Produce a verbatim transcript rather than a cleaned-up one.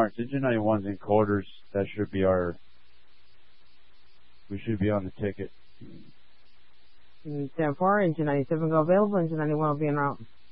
Lawrence, Engine ninety-one's in quarters. That should be our... We should be on the ticket. ten four, Engine ninety-seven go available. Engine ninety-one will be en route.